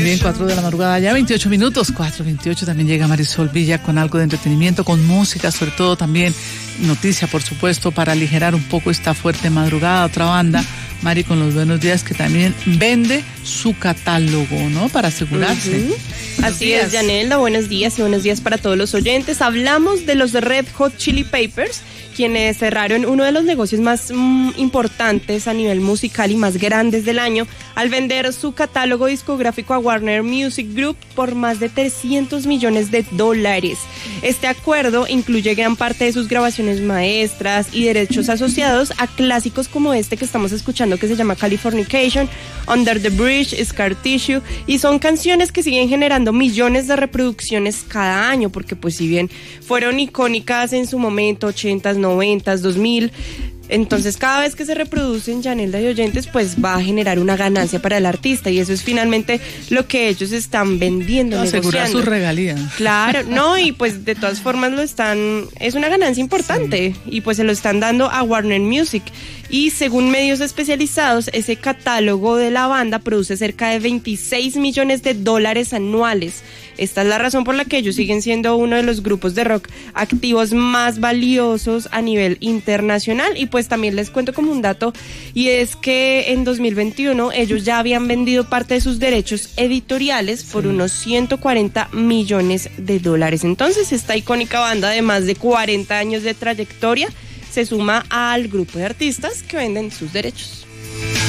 Muy bien, 4 de la madrugada ya, 28 minutos, 4:28. También llega Marisol Villa con algo de entretenimiento, con música, sobre todo también noticia, por supuesto, para aligerar un poco esta fuerte madrugada. Otra banda, Mari con los buenos días, que también vende su catálogo, ¿no? Para asegurarse. Así es, Yanelda, buenos días y buenos días para todos los oyentes. Hablamos de los Red Hot Chili Peppers, quienes cerraron uno de los negocios más importantes a nivel musical y más grandes del año al vender su catálogo discográfico a Warner Music Group por más de $300 millones. Este acuerdo incluye gran parte de sus grabaciones maestras y derechos asociados a clásicos como este que estamos escuchando, que se llama Californication, Under the Bridge, Scar Tissue, y son canciones que siguen generando millones de reproducciones cada año, porque pues si bien fueron icónicas en su momento, 80s, 90s, 2000, entonces cada vez que se reproducen, Yanelda y oyentes, pues va a generar una ganancia para el artista, y eso es finalmente lo que ellos están vendiendo, asegurar sus regalías. Claro, no, y pues de todas formas es una ganancia importante, sí. Y pues se lo están dando a Warner Music, y según medios especializados, ese catálogo de la banda produce cerca de $26 millones anuales. Esta es la razón por la que ellos siguen siendo uno de los grupos de rock activos más valiosos a nivel internacional. Y pues también les cuento como un dato, y es que en 2021 ellos ya habían vendido parte de sus derechos editoriales por unos $140 millones. Entonces esta icónica banda de más de 40 años de trayectoria se suma al grupo de artistas que venden sus derechos.